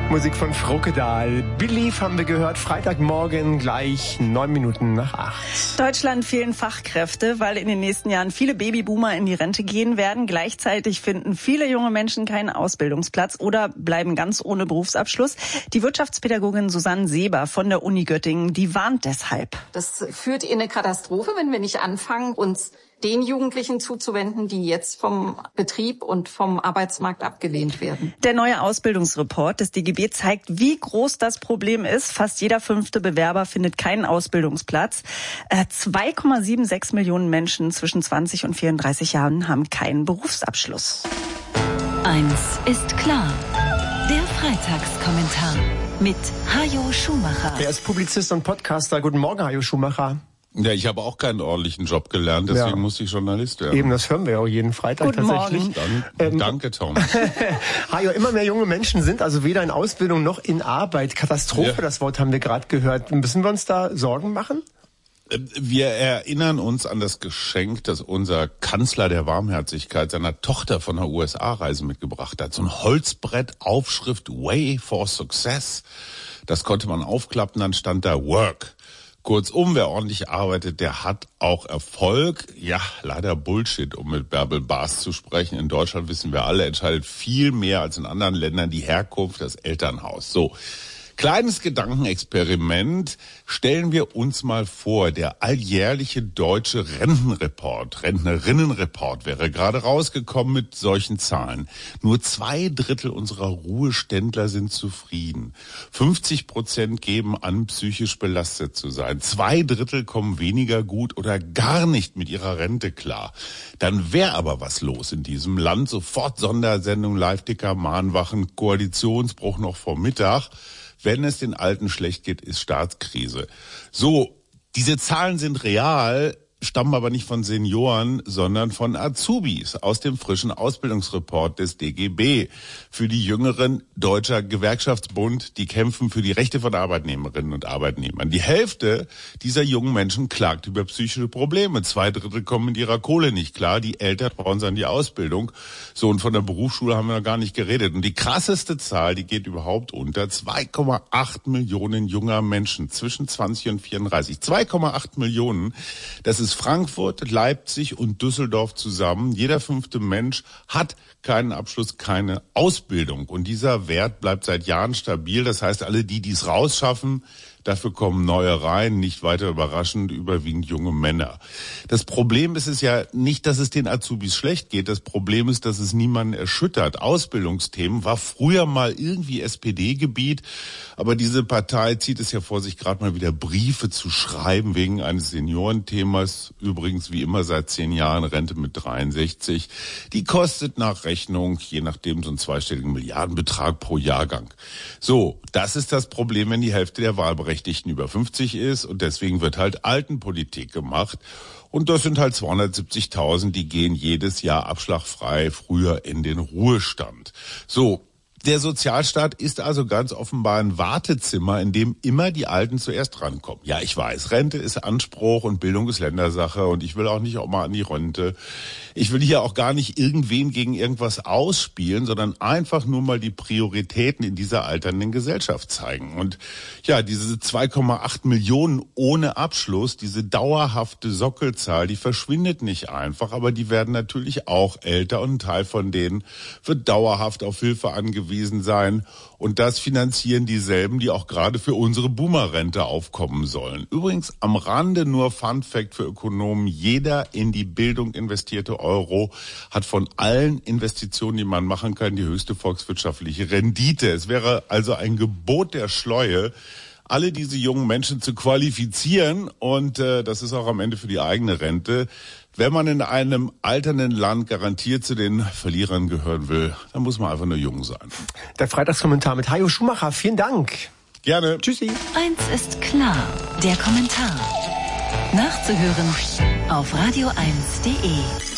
Musik von Frockedal. Believe haben wir gehört, Freitagmorgen gleich 7:09. Deutschland fehlen Fachkräfte, weil in den nächsten Jahren viele Babyboomer in die Rente gehen werden. Gleichzeitig finden viele junge Menschen keinen Ausbildungsplatz oder bleiben ganz ohne Berufsabschluss. Die Wirtschaftspädagogin Susanne Seber von der Uni Göttingen, die warnt deshalb. Das führt in eine Katastrophe, wenn wir nicht anfangen, uns den Jugendlichen zuzuwenden, die jetzt vom Betrieb und vom Arbeitsmarkt abgelehnt werden. Der neue Ausbildungsreport des DGB zeigt, wie groß das Problem ist. Fast jeder 5. Bewerber findet keinen Ausbildungsplatz. 2,76 Millionen Menschen zwischen 20 und 34 Jahren haben keinen Berufsabschluss. Eins ist klar. Der Freitagskommentar mit Hajo Schumacher. Er ist Publizist und Podcaster. Guten Morgen, Hajo Schumacher. Ja, ich habe auch keinen ordentlichen Job gelernt, deswegen musste ich Journalist werden. Eben, das hören wir ja auch jeden Freitag Guten tatsächlich. Morgen. Danke, Tom. Hajo, immer mehr junge Menschen sind also weder in Ausbildung noch in Arbeit. Katastrophe, ja. Das Wort haben wir gerade gehört. Müssen wir uns da Sorgen machen? Wir erinnern uns an das Geschenk, das unser Kanzler der Warmherzigkeit seiner Tochter von der USA-Reise mitgebracht hat. So ein Holzbrett, Aufschrift Way for Success. Das konnte man aufklappen, dann stand da Work. Kurzum, wer ordentlich arbeitet, der hat auch Erfolg. Ja, leider Bullshit, um mit Bärbel Baas zu sprechen. In Deutschland, wissen wir alle, entscheidet viel mehr als in anderen Ländern die Herkunft, das Elternhaus. So. Kleines Gedankenexperiment. Stellen wir uns mal vor, der alljährliche deutsche Rentnerinnenreport wäre gerade rausgekommen mit solchen Zahlen. Nur 2/3 unserer Ruheständler sind zufrieden. 50% geben an, psychisch belastet zu sein. 2/3 kommen weniger gut oder gar nicht mit ihrer Rente klar. Dann wäre aber was los in diesem Land. Sofort Sondersendung, Live-Ticker, Mahnwachen, Koalitionsbruch noch vor Mittag. Wenn es den Alten schlecht geht, ist Staatskrise. So, diese Zahlen sind real, stammen aber nicht von Senioren, sondern von Azubis aus dem frischen Ausbildungsreport des DGB. Für die Jüngeren, Deutscher Gewerkschaftsbund, die kämpfen für die Rechte von Arbeitnehmerinnen und Arbeitnehmern. Die Hälfte dieser jungen Menschen klagt über psychische Probleme. 2/3 kommen mit ihrer Kohle nicht klar. Die Eltern brauchen dann die Ausbildung. So, und von der Berufsschule haben wir noch gar nicht geredet. Und die krasseste Zahl, die geht überhaupt unter. 2,8 Millionen junger Menschen zwischen 20 und 34. 2,8 Millionen. Das ist Frankfurt, Leipzig und Düsseldorf zusammen. Jeder 5. Mensch hat keinen Abschluss, keine Ausbildung. Und dieser Wert bleibt seit Jahren stabil. Das heißt, alle die es rausschaffen, dafür kommen neue rein, nicht weiter überraschend, überwiegend junge Männer. Das Problem ist es ja nicht, dass es den Azubis schlecht geht. Das Problem ist, dass es niemanden erschüttert. Ausbildungsthemen war früher mal irgendwie SPD-Gebiet, aber diese Partei zieht es ja vor, sich gerade mal wieder Briefe zu schreiben wegen eines Seniorenthemas. Übrigens wie immer seit 10 Jahren Rente mit 63. Die kostet nach Rechnung, je nachdem, so einen zweistelligen Milliardenbetrag pro Jahrgang. So, das ist das Problem, wenn die Hälfte der Wahlberechtigten über 50 ist, und deswegen wird halt Altenpolitik gemacht. Und das sind halt 270.000, die gehen jedes Jahr abschlagfrei früher in den Ruhestand. So. Der Sozialstaat ist also ganz offenbar ein Wartezimmer, in dem immer die Alten zuerst rankommen. Ja, ich weiß, Rente ist Anspruch und Bildung ist Ländersache und ich will auch nicht auch mal an die Rente. Ich will hier auch gar nicht irgendwen gegen irgendwas ausspielen, sondern einfach nur mal die Prioritäten in dieser alternden Gesellschaft zeigen. Und ja, diese 2,8 Millionen ohne Abschluss, diese dauerhafte Sockelzahl, die verschwindet nicht einfach, aber die werden natürlich auch älter und ein Teil von denen wird dauerhaft auf Hilfe angewiesen sein. Und das finanzieren dieselben, die auch gerade für unsere Boomer-Rente aufkommen sollen. Übrigens am Rande nur Fun Fact für Ökonomen: Jeder in die Bildung investierte Euro hat von allen Investitionen, die man machen kann, die höchste volkswirtschaftliche Rendite. Es wäre also ein Gebot der Schleue, alle diese jungen Menschen zu qualifizieren, und das ist auch am Ende für die eigene Rente. Wenn man in einem alternden Land garantiert zu den Verlierern gehören will, dann muss man einfach nur jung sein. Der Freitagskommentar mit Hajo Schumacher. Vielen Dank. Gerne. Tschüssi. Eins ist klar, der Kommentar. Nachzuhören auf radio1.de.